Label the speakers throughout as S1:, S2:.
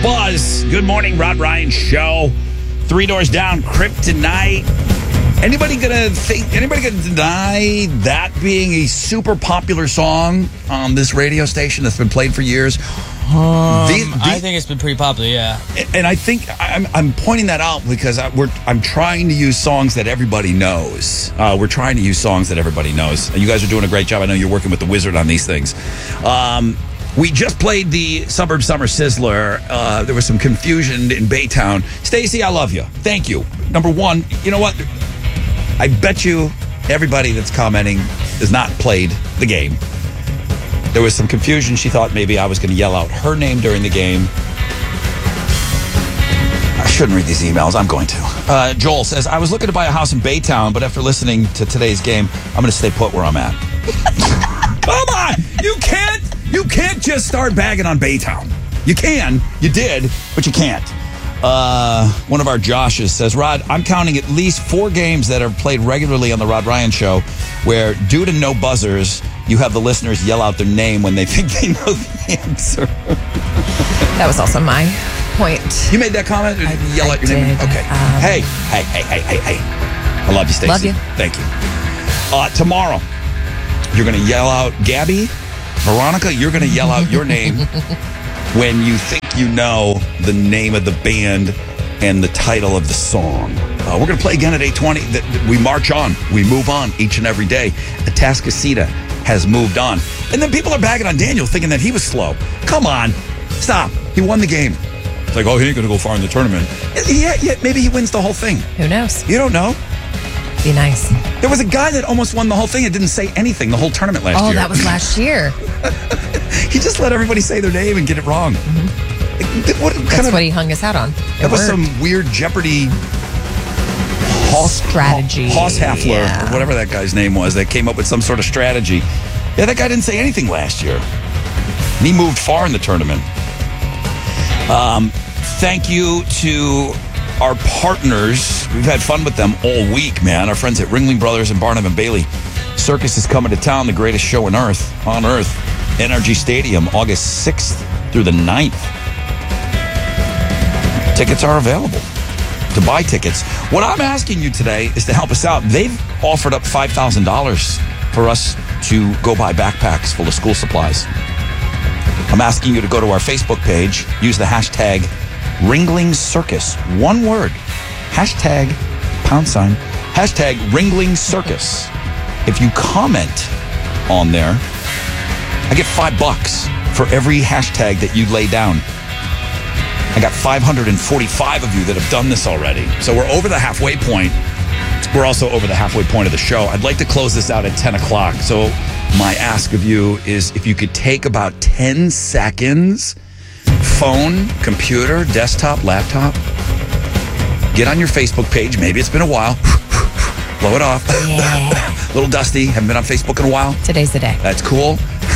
S1: Buzz. Good morning, Rod Ryan Show. Three Doors Down, Kryptonite. Anybody gonna deny that being a super popular song on this radio station that's been played for years?
S2: I think it's been pretty popular, yeah.
S1: And I think I'm pointing that out because I'm trying to use songs that everybody knows. We're trying to use songs that everybody knows. You guys are doing a great job. I know you're working with the wizard on these things. We just played the Suburb Summer Sizzler. There was some confusion in Baytown. Stacey, I love you. Thank you. Number one, you know what? I bet you everybody that's commenting has not played the game. There was some confusion. She thought maybe I was going to yell out her name during the game. I shouldn't read these emails. I'm going to. Joel says, I was looking to buy a house in Baytown, but after listening to today's game, I'm going to stay put where I'm at. Come on! You can't just start bagging on Baytown. You can. You did, but you can't. One of our Joshes says, Rod, I'm counting at least 4 games that are played regularly on the Rod Ryan Show where, due to no buzzers, you have the listeners yell out their name when they think they know the answer.
S3: That was also my point.
S1: You made that comment? Yell out your name? Okay. Hey. I love you, Stacey.
S3: Love you.
S1: Thank you. Tomorrow, you're going to yell out Gabby. Veronica, you're going to yell out your name when you think you know the name of the band and the title of the song. We're going to play again at 8:20. We march on. We move on each and every day. Atascocita has moved on. And then people are bagging on Daniel thinking that he was slow. Come on. Stop. He won the game. It's like, oh, he ain't going to go far in the tournament. Yeah, maybe he wins the whole thing.
S3: Who knows?
S1: You don't know.
S3: Be nice.
S1: There was a guy that almost won the whole thing and didn't say anything the whole tournament last year.
S3: Oh, that was last year.
S1: He just let everybody say their name and get it wrong.
S3: Mm-hmm. That's what he hung his hat on.
S1: That was some weird Jeopardy
S3: strategy.
S1: Hoss Hafler, or whatever that guy's name was, that came up with some sort of strategy. Yeah, that guy didn't say anything last year. And he moved far in the tournament. Thank you to our partners. We've had fun with them all week, man. Our friends at Ringling Brothers and Barnum and Bailey. Circus is coming to town, the greatest show on Earth. NRG Stadium, August 6th through the 9th. Tickets are available. To buy tickets. What I'm asking you today is to help us out. They've offered up $5,000 for us to go buy backpacks full of school supplies. I'm asking you to go to our Facebook page, use the hashtag Ringling Circus. One word. Hashtag #, hashtag Ringling Circus. If you comment on there, I get $5 for every hashtag that you lay down. I got 545 of you that have done this already. So we're over the halfway point. We're also over the halfway point of the show. I'd like to close this out at 10 o'clock. So my ask of you is if you could take about 10 seconds, phone, computer, desktop, laptop, get on your Facebook page. Maybe it's been a while. Blow it off.
S3: Yeah.
S1: Little dusty. Haven't been on Facebook in a while.
S3: Today's the day.
S1: That's cool.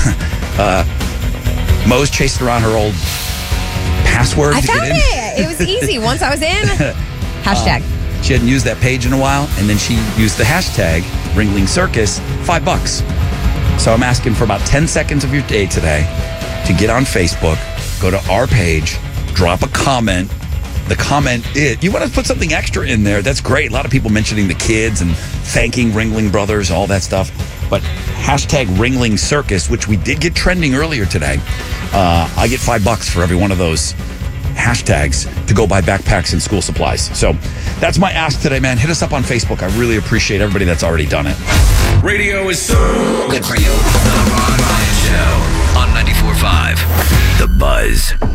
S1: Mo's chasing around her old password.
S3: I found it. It was easy. Once I was in, hashtag.
S1: She hadn't used that page in a while, and then she used the hashtag Ringling Circus, $5. So I'm asking for about 10 seconds of your day today to get on Facebook, go to our page, drop a comment. The comment is, you want to put something extra in there, that's great. A lot of people mentioning the kids and thanking Ringling Brothers, all that stuff. But hashtag Ringling Circus, which we did get trending earlier today. I get $5 for every one of those hashtags to go buy backpacks and school supplies. So that's my ask today, man. Hit us up on Facebook. I really appreciate everybody that's already done it.
S4: Radio is so good for you. The Rod Ryan Show on 94.5 The Buzz.